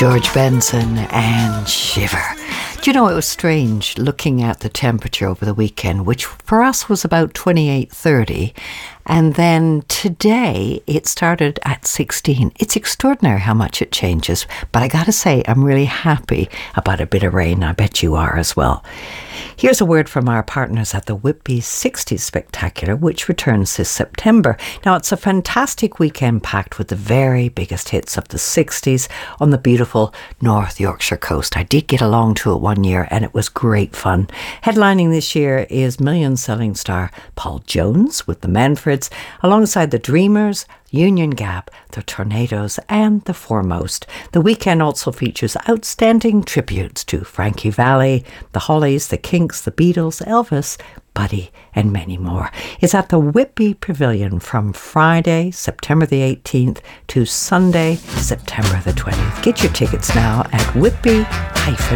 George Benson and Shiver. Do you know, it was strange looking at the temperature over the weekend, which for us was about 28-30, and then today it started at 16. It's extraordinary how much it changes, but I gotta say, I'm really happy about a bit of rain. I bet you are as well. Here's a word from our partners at the Whitby 60s Spectacular, which returns this September. Now, it's a fantastic weekend packed with the very biggest hits of the 60s on the beautiful North Yorkshire coast. I did get along to it one year and it was great fun. Headlining this year is million-selling star Paul Jones with the Manfreds, alongside the Dreamers, Union Gap, the Tornadoes and the Foremost. The weekend also features outstanding tributes to Frankie Valli, the Hollies, the Kinks, the Beatles, Elvis, Buddy and many more. It's at the Whitby Pavilion from Friday, September the 18th to Sunday, September the 20th. Get your tickets now at whitby